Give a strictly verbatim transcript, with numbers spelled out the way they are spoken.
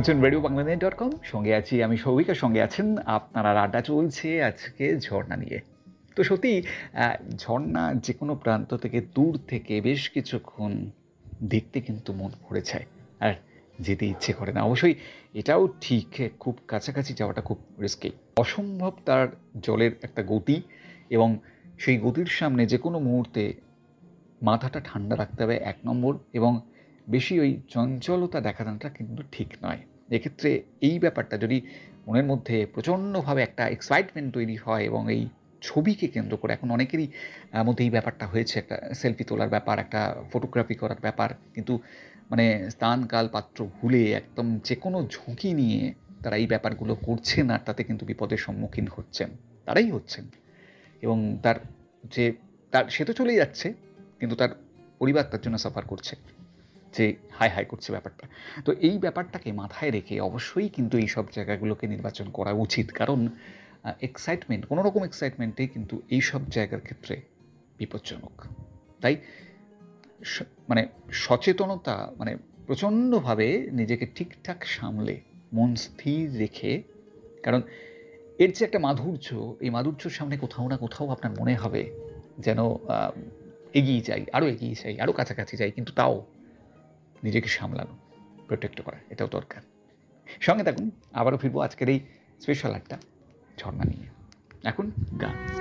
শুনছেন radio Bangladesh dot com, সঙ্গে আছি আমি সৌভিকের, সঙ্গে আছেন আপনারা। আড্ডা চলছে আজকে ঝর্ণা নিয়ে। তো সত্যি ঝর্ণা যে কোনো প্রান্ত থেকে দূর থেকে বেশ কিছুক্ষণ দেখতে কিন্তু মন ভরে যায়, আর যেতে ইচ্ছে করে না। অবশ্যই এটাও ঠিক, খুব কাছাকাছি যাওয়াটা খুব রিস্কি, অসম্ভব তার জলের একটা গতি, এবং সেই গতির সামনে যে কোনো মুহূর্তে মাথাটা ঠান্ডা রাখতে হবে এক নম্বর, এবং বেশি ওই চঞ্চলতা দেখানোটা কিন্তু ঠিক নয়। এক্ষেত্রে এই ব্যাপারটা যদি মনের মধ্যে প্রচণ্ডভাবে একটা এক্সাইটমেন্ট তৈরি হয়, এবং এই ছবিকে কেন্দ্র করে এখন অনেকেরই মধ্যে এই ব্যাপারটা হয়েছে, একটা সেলফি তোলার ব্যাপার, একটা ফটোগ্রাফি করার ব্যাপার, কিন্তু মানে স্থান কাল পাত্র ভুলে একদম যে কোনো ঝুঁকি নিয়ে তারা এই ব্যাপারগুলো করছেন, আর তাতে কিন্তু বিপদের সম্মুখীন হচ্ছেন, তারাই হচ্ছেন। এবং তার যে তার সে তো চলেই যাচ্ছে, কিন্তু তার পরিবার তার জন্য সাফার করছে, যে হাই হাই করছে ব্যাপারটা। তো এই ব্যাপারটাকে মাথায় রেখে অবশ্যই কিন্তু এই সব জায়গাগুলোকে নির্বাচন করা উচিত, কারণ এক্সাইটমেন্ট, কোনো রকম এক্সাইটমেন্টেই কিন্তু এই সব জায়গার ক্ষেত্রে বিপজ্জনক। তাই মানে সচেতনতা, মানে প্রচণ্ডভাবে নিজেকে ঠিকঠাক সামলে মন স্থির রেখে, কারণ এর যে একটা মাধুর্য, এই মাধুর্যর সামনে কোথাও না কোথাও আপনার মনে হবে যেন এগিয়ে যাই, আরও এগিয়ে যাই, আরও কাছাকাছি যাই, কিন্তু তাও নিজেকে সামলানো, প্রোটেক্ট করা, এটাও দরকার। সঙ্গে থাকুন, আবারও ফিরবো আজকের এই স্পেশাল একটা ঝর্ণা নিয়ে। এখন গান।